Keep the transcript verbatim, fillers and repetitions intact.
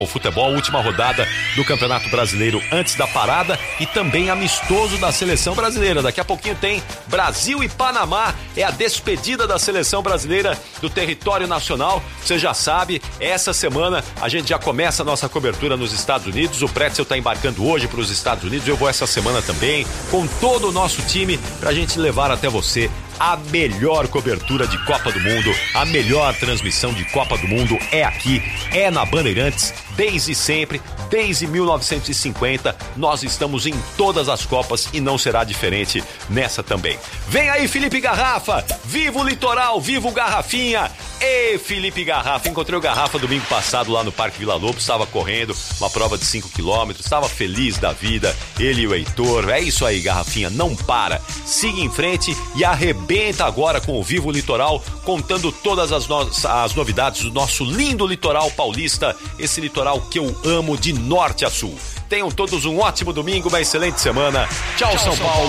O futebol, última rodada do Campeonato Brasileiro antes da parada e também amistoso da Seleção Brasileira. Daqui a pouquinho tem Brasil e Panamá, é a despedida da Seleção Brasileira do território nacional. Você já sabe, essa semana a gente já começa a nossa cobertura nos Estados Unidos. O Pretzel está embarcando hoje para os Estados Unidos, eu vou essa semana também, com todo o nosso time, para a gente levar até você a melhor cobertura de Copa do Mundo, a melhor transmissão de Copa do Mundo é aqui, é na Bandeirantes, desde sempre, desde mil novecentos e cinquenta, nós estamos em todas as Copas e não será diferente nessa também. Vem aí, Felipe Garrafa, viva o litoral, viva o Garrafinha. Ei, Felipe Garrafa, encontrei o Garrafa domingo passado lá no Parque Vila Lobos, estava correndo uma prova de cinco quilômetros, estava feliz da vida, ele e o Heitor, é isso aí, Garrafinha, não para, siga em frente e arrebenta agora com o Vivo Litoral, contando todas as, no- as novidades do nosso lindo litoral paulista, esse litoral que eu amo de norte a sul. Tenham todos um ótimo domingo, uma excelente semana. Tchau, Tchau São, São Paulo. Paulo.